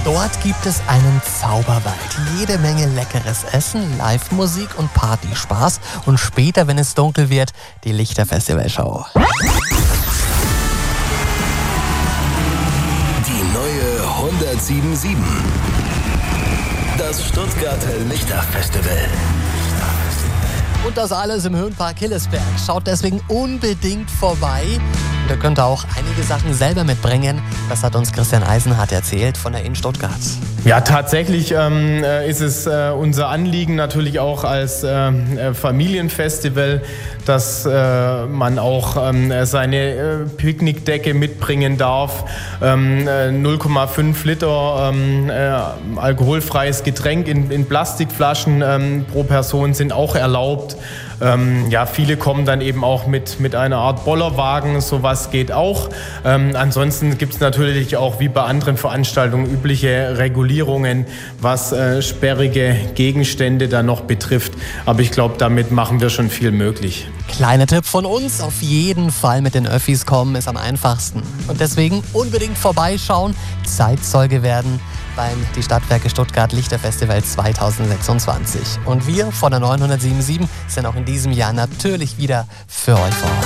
Dort gibt es einen Zauberwald. Jede Menge leckeres Essen, Live-Musik und Partyspaß. Und später, wenn es dunkel wird, die Lichterfestivalshow. Die neue 107.7. Das Stuttgarter Lichterfestival. Und das alles im Höhenpark Hillesberg. Schaut deswegen unbedingt vorbei. Und ihr könnt auch einige Sachen selber mitbringen. Das hat uns Christian Eisenhardt erzählt von der Inn Stuttgart. Ja, tatsächlich ist es unser Anliegen natürlich auch als Familienfestival, dass man auch seine Picknickdecke mitbringen darf. 0,5 Liter alkoholfreies Getränk in Plastikflaschen pro Person sind auch erlaubt. Ja, viele kommen dann eben auch mit einer Art Bollerwagen, sowas geht auch. Ansonsten gibt es natürlich auch wie bei anderen Veranstaltungen übliche Regulierungen, was sperrige Gegenstände dann noch betrifft. Aber ich glaube, damit machen wir schon viel möglich. Kleiner Tipp von uns, auf jeden Fall mit den Öffis kommen, ist am einfachsten. Und deswegen unbedingt vorbeischauen, Zeitzeuge werden beim Die Stadtwerke Stuttgart Lichterfestival 2026. Und wir von der 907.7 sind auch in diesem Jahr natürlich wieder für euch vor Ort.